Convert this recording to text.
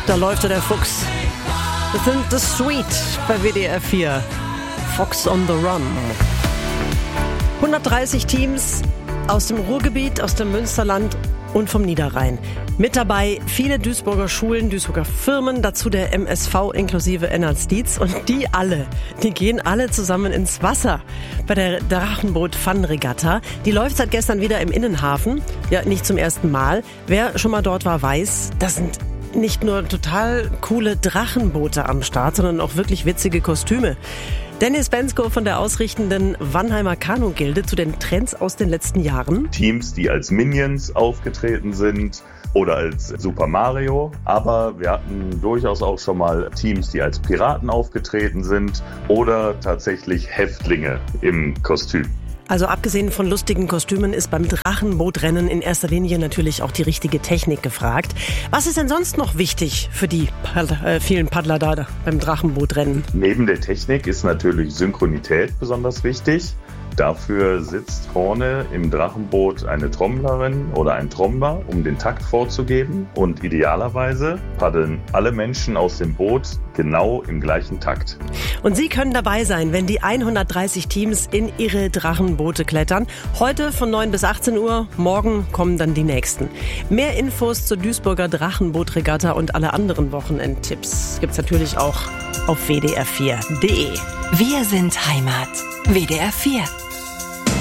Da läuft der Fuchs. Das sind The Sweet bei WDR 4. Fox on the Run. 130 Teams aus dem Ruhrgebiet, aus dem Münsterland und vom Niederrhein. Mit dabei viele Duisburger Schulen, Duisburger Firmen, dazu der MSV inklusive Ennerts-Dietz. Und die gehen alle zusammen ins Wasser bei der Drachenboot-Fun-Regatta. Die läuft seit gestern wieder im Innenhafen. Ja, nicht zum ersten Mal. Wer schon mal dort war, weiß, das sind nicht nur total coole Drachenboote am Start, sondern auch wirklich witzige Kostüme. Dennis Bensko von der ausrichtenden Wannheimer Kanu-Gilde zu den Trends aus den letzten Jahren. Teams, die als Minions aufgetreten sind oder als Super Mario. Aber wir hatten durchaus auch schon mal Teams, die als Piraten aufgetreten sind oder tatsächlich Häftlinge im Kostüm. Also abgesehen von lustigen Kostümen ist beim Drachenbootrennen in erster Linie natürlich auch die richtige Technik gefragt. Was ist denn sonst noch wichtig für die vielen Paddler da beim Drachenbootrennen? Neben der Technik ist natürlich Synchronität besonders wichtig. Dafür sitzt vorne im Drachenboot eine Trommlerin oder ein Trommler, um den Takt vorzugeben. Und idealerweise paddeln alle Menschen aus dem Boot genau im gleichen Takt. Und Sie können dabei sein, wenn die 130 Teams in ihre Drachenboote klettern. Heute von 9 bis 18 Uhr, morgen kommen dann die nächsten. Mehr Infos zur Duisburger Drachenbootregatta und alle anderen Wochenendtipps gibt's natürlich auch auf wdr4.de. Wir sind Heimat. WDR 4.